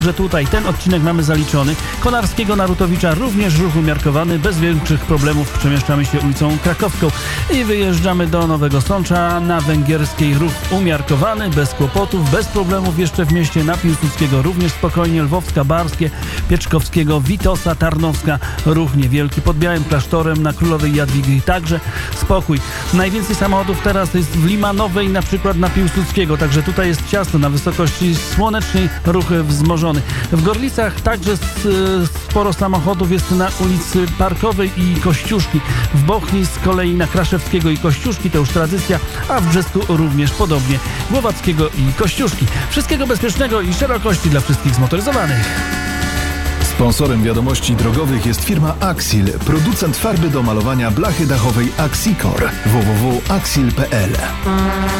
że tutaj ten odcinek mamy zaliczony. Konarskiego na Rutowicza również ruch umiarkowany. Bez większych problemów przemieszczamy się ulicą Krakowską i wyjeżdżamy do Nowego Sącza. Na Węgierskiej ruch umiarkowany, bez kłopotów, bez problemów jeszcze w mieście. Na Piłsudskiego również spokojnie. Lwowska, Barskie, Pieczkowskiego, Witosa, Tarnowska. Ruch niewielki. Pod Białym Klasztorem na Królowej Jadwigi także spokój. Najwięcej samochodów teraz jest w Limanowej, na przykład na Piłsudskiego. Także tutaj jest ciasno. Na wysokości Słonecznej ruch wzmożony. W Gorlicach także sporo samochodów jest na ulicy Parkowej i Kościuszki. W Bochni z kolei na Kraszewskiego i Kościuszki, to już tradycja, a w Brzesku również podobnie. Głowackiego i Kościuszki. Wszystkiego bezpiecznego i szerokości dla wszystkich zmotoryzowanych. Sponsorem wiadomości drogowych jest firma Axil, producent farby do malowania blachy dachowej Axicor. www.axil.pl